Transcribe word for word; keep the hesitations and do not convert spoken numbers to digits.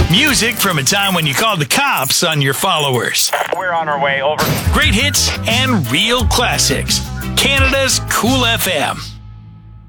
Music from a time when you called the cops on your followers. We're on our way, over. Great hits and real classics. Canada's Cool F M.